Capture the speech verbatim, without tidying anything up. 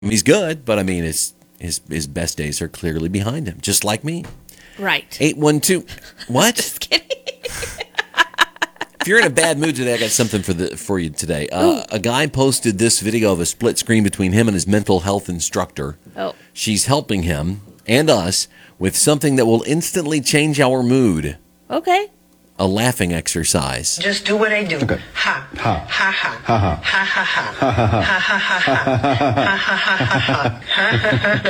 He's good, but I mean, his his his best days are clearly behind him, just like me. Right. eight one two What? Just kidding. If you're in a bad mood today, I got something for the for you today. Uh, a guy posted this video of a split screen between him and his mental health instructor. Oh. She's helping him and us with something that will instantly change our mood. Okay. A laughing exercise. Just do what I do. Okay. Ha. Ha. Ha ha. Ha ha. Ha ha ha. Ha ha ha ha. Ha ha ha ha. Ha ha ha ha.